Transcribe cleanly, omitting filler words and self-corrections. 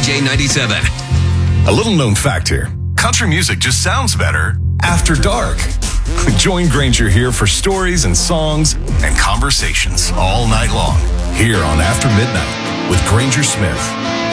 DJ 97. A little known fact here. Country music just sounds better after dark. Join Granger here for stories and songs and conversations all night long here on After Midnight with Granger Smith.